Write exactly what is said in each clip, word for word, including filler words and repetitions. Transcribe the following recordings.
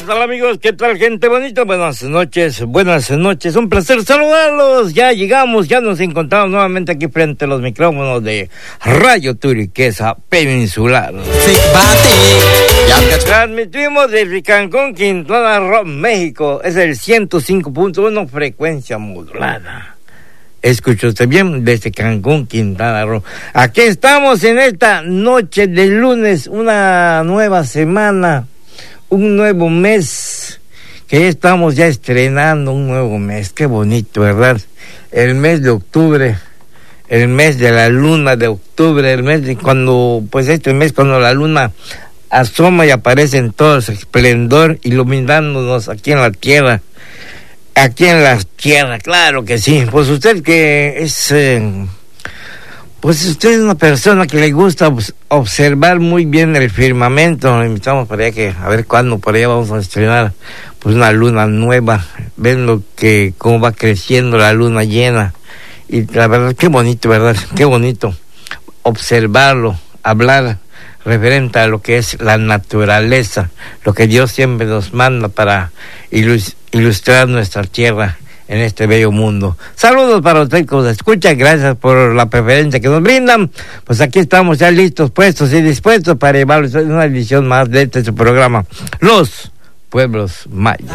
tal, amigos? ¿Qué tal, gente bonita? Buenas noches, buenas noches. Un placer saludarlos. Ya llegamos, ya nos encontramos nuevamente aquí frente a los micrófonos de Radio Turiquesa Peninsular. Transmitimos desde Cancún, Quintana Roo, México. Es el ciento cinco punto uno, frecuencia modulada. Escuchó usted bien, desde Cancún, Quintana Roo. Aquí estamos en esta noche de lunes, una nueva semana, un nuevo mes, que ya estamos ya estrenando un nuevo mes. Qué bonito, ¿verdad? El mes de octubre, el mes de la luna de octubre, el mes de cuando, pues este mes cuando la luna asoma y aparece en todo su esplendor, iluminándonos aquí en la tierra. Aquí en la tierra, claro que sí. Pues usted que es, eh, pues usted es una persona que le gusta observar muy bien el firmamento. Nos invitamos para allá, que a ver cuándo por allá vamos a estrenar pues una luna nueva. Ven lo que, cómo va creciendo la luna llena. Y la verdad, qué bonito, ¿verdad? Qué bonito observarlo, hablar referente a lo que es la naturaleza, lo que Dios siempre nos manda para ilus- ilustrar nuestra tierra en este bello mundo. Saludos para usted que nos escucha, gracias por la preferencia que nos brindan. Pues aquí estamos ya listos, puestos y dispuestos para llevarles una edición más de este su programa, Los Pueblos Mayas.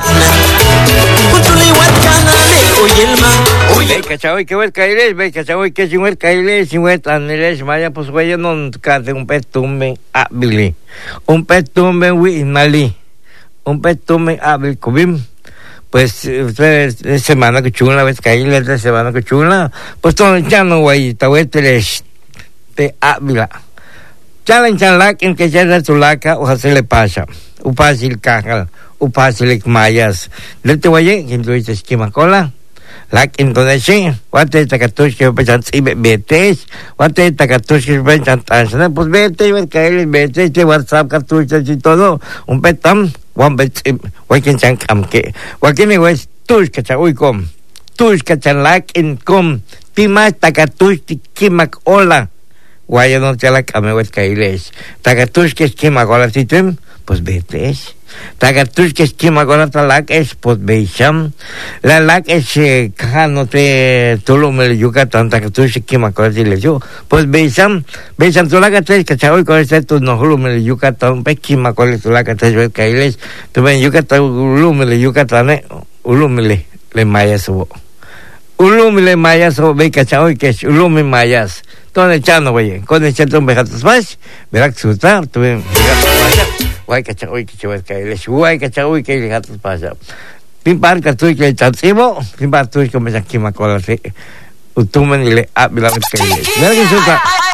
Ve cachaoy que ves caile, ve cachaoy que sin ver caile, sin ver taneles maya, pues güey no cante un petumbe abili, un petumbe winali, un petumbe abil cubim. Pues ustedes de semana que chula ves caile, de semana que chula, pues todo el chano güey, tahueteles te abila. Chalan chalak en que ya tu laca o se le pasa, upasil caja, upasil mayas. Del te güey, que tú dices esquema cola. Like Indonesia, what is the cartucho que pensan si betes, what is the cartucho que pensan tan, pues vete, vete, vete, este WhatsApp cartuchos y todo, un petam, one bet, wakin chan kam que, wakin me ves, tus cachaui com, tus cachan like in com, timas takatush kimak ola, guaya no te la came ves cailes, takatush que kimak ola sitem, pues vete. Tagatush que esquema con otra lac es pues beisham. La lac es cajano te tulumel Yucatán, tagatush esquema con el yo. Pues beisham, beisham tu lac tres cachao con este tu no hulumel Yucatán, pesquima con tu lac tres ves cailes. Tu ven Yucatán hulumel Yucatán, hulumel le mayas o. Hulumel mayas o ve cachao que es hulumel mayas. Todo echando güey, con el centro un bejatos más, verá que sutar, tu ven guay cachaui que chivas caile, guay cachaui que gatos pasa. Pim par cartucho que chancibo, pim par tu que me saquima con la fe. Utumen y le abila caile. Verá que sutar.